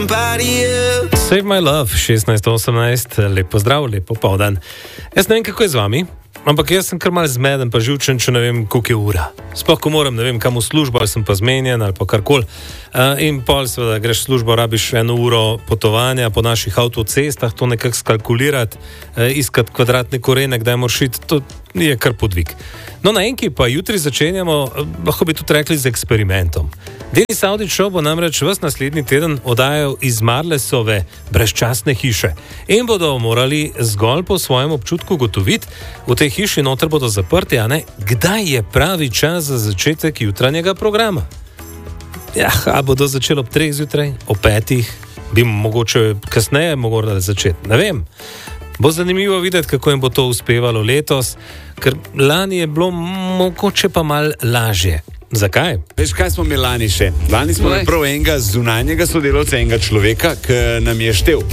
Save My Love, 16:18, lep pozdrav, lep popoldan. Jaz ne vem, kako je z vami, ampak jaz sem kar mal zmeden, pa živčen, če ne vem, koliko je ura. Sploh, ko moram, ne vem, kam v službo, ali sem pa zmenjen, ali pa karkoli. In pol, seveda, greš v službo, rabiš 1 uro potovanja po naših avtocestah, to nekako skalkulirati, iskati kvadratne korene, kdaj moraš iti, to je kar podvig. No, na enki pa jutri začenjamo, lahko bi tudi rekli, z eksperimentom. Denis Avdić Show bo namreč ves naslednji teden oddajal iz Marlesove brezčasne hiše in bodo morali zgolj po svojem občutku gotoviti, v tej hiši noter bodo zaprti, a ne, kdaj je pravi čas za začetek jutranjega programa. A bodo začeli ob 3 zjutraj, ob 5, bi mogoče kasneje mogli začeti, ne vem. Bo zanimivo videti, kako jim bo to uspevalo letos, ker lani je bilo mogoče pa malo lažje. Zakaj? Veš, kaj smo imeli lani še? Lani smo imeli prav enega zunanjega sodelavca, enega človeka, ki nam je štel.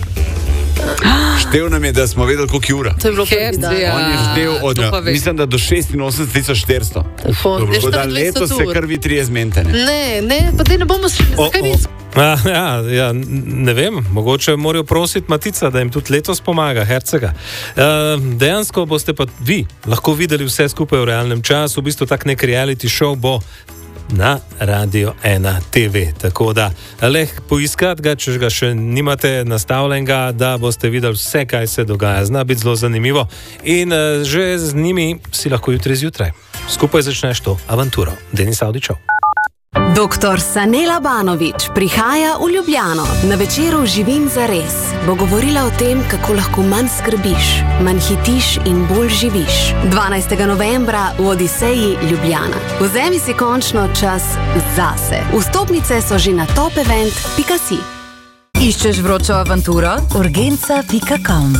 Štel nam je, da smo vedeli, koliko je ura. To je bilo prvi. On je štel od, mislim, da do 86.400. Tako da letos se kar vi 3 zmenite. Ne, pa te ne bomo šli. Zakaj vi? Ja, ne vem, mogoče morajo prositi Matica, da jim tudi letos pomaga, Hercega. Dejansko boste pa vi lahko videli vse skupaj v realnem času, v bistvu tak nek reality show bo na Radio 1 TV. Tako da, poiskati ga, če ga še nimate nastavljenega, da boste videli vse, kaj se dogaja. Zna biti zelo zanimivo. In že z njimi si lahko jutri zjutraj. Skupaj začneš to avanturo. Denis Avdić Show. Doktor Sanela Banović prihaja v Ljubljano. Na večeru Živim zares bo govorila o tem, kako lahko manj skrbiš, manj hitiš in bolj živiš. 12. novembra v Odiseji Ljubljana. Vzemi si končno čas zase. Vstopnice so že na topevent.si. Iščeš vročo avanturo? Urgenca.com.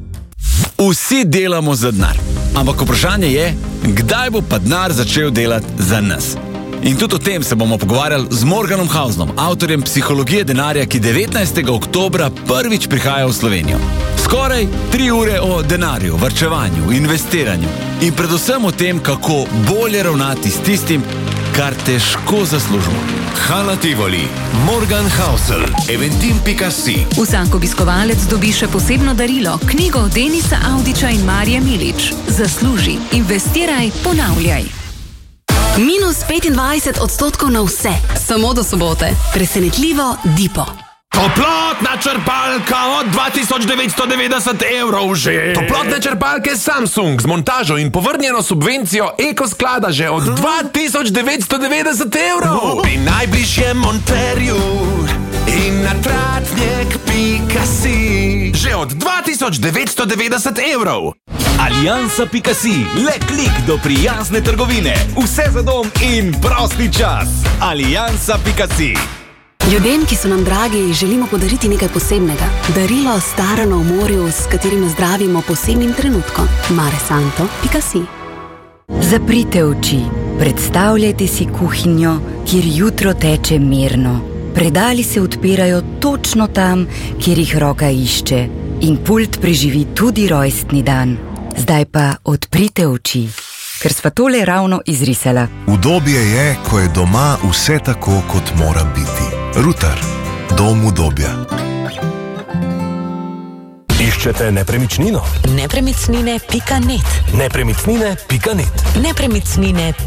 Vsi delamo za denar, ampak vprašanje je, kdaj bo pa denar začel delati za nas. In tudi o tem se bomo pogovarjali z Morganom Hausnom, avtorjem Psihologije denarja, ki 19. oktobra prvič prihaja v Slovenijo. Skoraj 3 ure o denarju, varčevanju, investiranju in predvsem o tem, kako bolje ravnati s tistim, kar težko zaslužimo. Hala Tivoli, Morgan Housel, Eventim.si. Vsak obiskovalec dobi še posebno darilo, knjigo Denisa Avdića in Marije Milič. Zasluži, investiraj, ponavljaj. Minus 25% na vse, samo do sobote. Presenetljivo Dipo. Toplotna črpalka od 2990 evrov že. Toplotne črpalke Samsung z montažo in povrnjeno subvencijo Ekosklada že od 2990 evrov. Pri najbližjem monterju in na tratnjek.si že od 2990 evrov. Aliansa.si, le klik do prijazne trgovine. Vse za dom in prosti čas. Aliansa.si. Ljudem, ki so nam dragi, želimo podariti nekaj posebnega. Darilo starano v morju, s katerim zdravimo posebnim trenutkom. maresanto.si. Zaprite oči. Predstavljajte si kuhinjo, kjer jutro teče mirno. Predali se odpirajo točno tam, kjer jih roka išče. In pult preživi tudi rojstni dan. Zdaj pa odprite oči, ker sva tole ravno izrisala. Udobje je, ko je doma vse tako, kot mora biti. Rutar, dom udobja. Iščete nepremičnino? Nepremičnine.net. Nepremičnine.net. Nepremičnine.net.